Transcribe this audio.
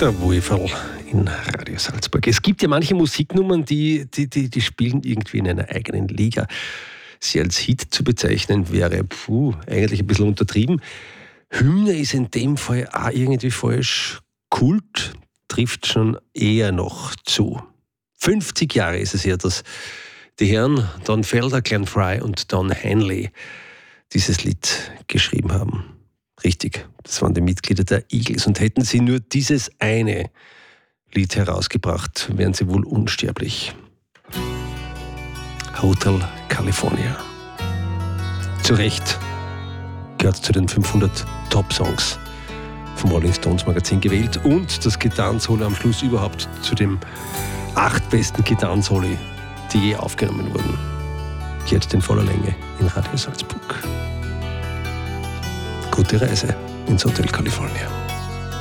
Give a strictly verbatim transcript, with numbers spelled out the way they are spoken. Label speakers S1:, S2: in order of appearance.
S1: Der Wulferl in Radio Salzburg. Es gibt ja manche Musiknummern, die, die, die, die spielen irgendwie in einer eigenen Liga. Sie als Hit zu bezeichnen, wäre puh, eigentlich ein bisschen untertrieben. Hymne ist in dem Fall auch irgendwie falsch. Kult trifft schon eher noch zu. fünfzig Jahre ist es her, dass die Herren Don Felder, Glenn Frey und Don Henley dieses Lied geschrieben haben. Richtig, das waren die Mitglieder der Eagles. Und hätten sie nur dieses eine Lied herausgebracht, wären sie wohl unsterblich. Hotel California. Zu Recht gehört zu den fünfhundert Top-Songs vom Rolling Stones Magazin gewählt und das Gitarrensolo am Schluss überhaupt zu den acht besten Gitarrensoli, die je aufgenommen wurden. Jetzt in voller Länge in Radio Salzburg. Gute Reise ins Hotel California.